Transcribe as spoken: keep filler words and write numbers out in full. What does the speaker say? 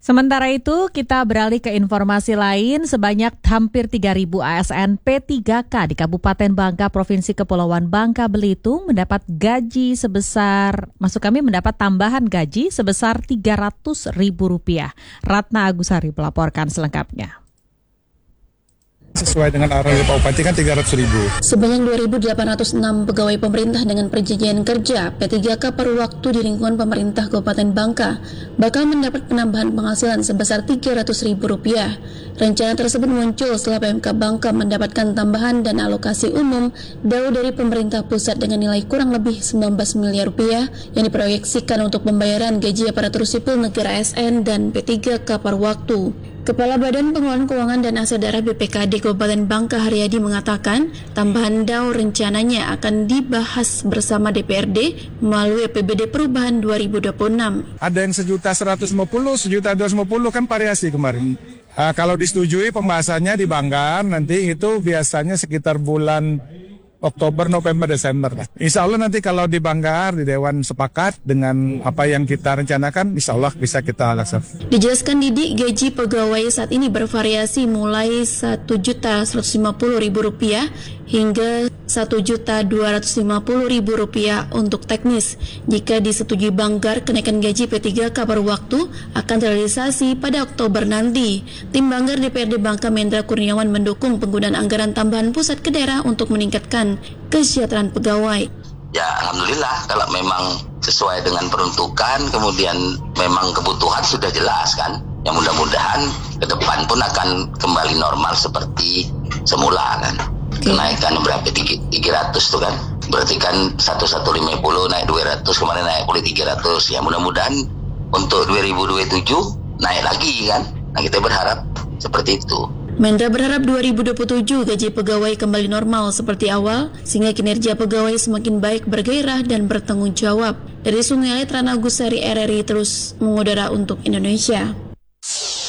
Sementara itu, kita beralih ke informasi lain. Sebanyak hampir tiga ribu A S N P tiga K di Kabupaten Bangka, Provinsi Kepulauan Bangka Belitung mendapat gaji sebesar, maksud kami mendapat tambahan gaji sebesar tiga ratus ribu rupiah. Ratna Agusari melaporkan selengkapnya. Sesuai dengan arahan Pak Bupati kan tiga ratus ribu. Sebanyak dua ribu delapan ratus enam pegawai pemerintah dengan perjanjian kerja P tiga K paruh waktu di lingkungan pemerintah Kabupaten Bangka bakal mendapat penambahan penghasilan sebesar tiga ratus ribu rupiah. Rencana tersebut muncul setelah P M K Bangka mendapatkan tambahan dana alokasi umum D A U dari pemerintah pusat dengan nilai kurang lebih sembilan belas miliar rupiah yang diproyeksikan untuk pembayaran gaji aparatur sipil negara A S N dan P tiga K paruh waktu. Kepala Badan Pengelolaan Keuangan dan Aset Daerah B P K D Kabupaten Bangka Haryadi mengatakan tambahan D A U rencananya akan dibahas bersama D P R D melalui A P B D Perubahan dua ribu dua puluh enam. Ada yang sejuta seratus lima puluh, sejuta dua ratus lima puluh kan variasi kemarin. Uh, kalau disetujui pembahasannya di Banggar nanti itu biasanya sekitar bulan Oktober, November, Desember. Insya Allah nanti kalau di Banggar, di Dewan sepakat dengan apa yang kita rencanakan, insya Allah bisa kita laksanakan. Dijelaskan Didi, gaji pegawai saat ini bervariasi mulai satu juta seratus lima puluh ribu rupiah hingga satu juta dua ratus lima puluh ribu rupiah untuk teknis. Jika disetujui Banggar, kenaikan gaji P tiga K paruh waktu akan terrealisasi pada Oktober nanti. Tim Banggar D P R D Bangka Mendra Kurniawan mendukung penggunaan anggaran tambahan pusat ke daerah untuk meningkatkan kesejahteraan pegawai. Ya, alhamdulillah kalau memang sesuai dengan peruntukan, kemudian memang kebutuhan sudah jelas kan. Yang mudah-mudahan ke depan pun akan kembali normal seperti semula kan. Kenaikan berapa? tiga ratus tuh kan. Berarti kan seribu seratus lima puluh naik dua ratus, kemarin naik boleh tiga ratus. Ya mudah-mudahan untuk dua ribu dua puluh tujuh naik lagi kan. Nah kita berharap seperti itu. Mendra berharap dua ribu dua puluh tujuh gaji pegawai kembali normal seperti awal, sehingga kinerja pegawai semakin baik, bergairah, dan bertanggung jawab. Dari Sungai Alit, Ratna Agusari, R R I terus mengudara untuk Indonesia.